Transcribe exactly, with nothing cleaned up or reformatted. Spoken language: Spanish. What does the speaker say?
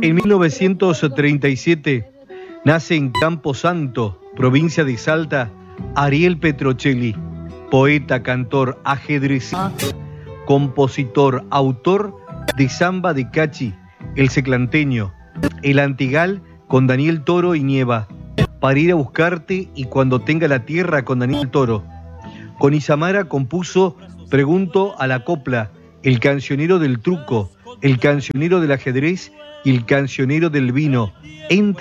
En mil novecientos treinta y siete nace en Camposanto, provincia de Salta, Ariel Petrocelli, poeta, cantor, ajedrecista, compositor, autor de Samba de Cachi, El Seclanteño, El Antigal con Daniel Toro y Nieva, Para ir a buscarte y Cuando tenga la tierra con Daniel Toro. Con Isamara compuso Pregunto a la copla, El cancionero del truco, El cancionero del ajedrez y El cancionero del vino, entre